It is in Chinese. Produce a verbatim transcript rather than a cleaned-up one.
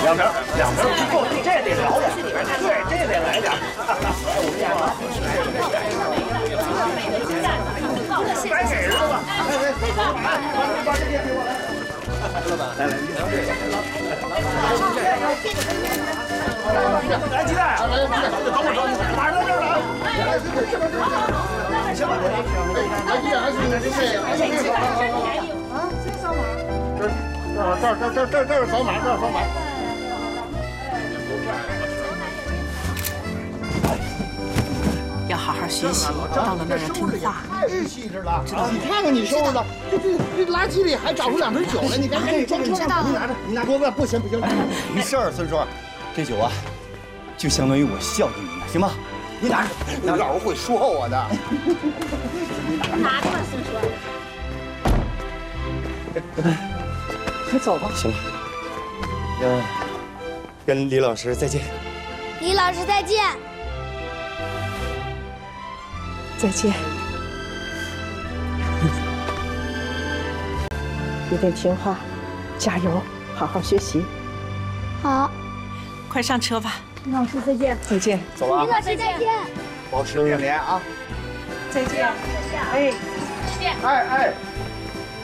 两瓶，两瓶不够，这得聊点，对，这得来点。该给人了吧？来来，把这些给我来。老板，来来，你聊这个。来鸡蛋啊！来来，等会儿，马上到这儿来。来，这边这边这边。行吧，来鸡蛋还是这这还是这个。啊，这扫码。这这这这这这是扫码，这是扫码。 要好好学习，到了那儿要听话。 太细致了，你看看你收拾的，这这这垃圾里还找出两瓶酒来，你赶紧装车上。你拿着，你拿着，不行不行， 没事儿，孙叔，这酒啊，就相当于我孝敬您的，行吗？你拿着， 老是会说我的。 拿着吧，孙叔。 快走吧。行了，嗯，跟李老师再见。 李老师再见。 再见。一定听话，加油，好好学习。 好， 快上车吧。 李老师再见。 再见。 走了。 李老师再见。 保持连连啊！ 再见。 再见。 哎， 再见。 哎哎，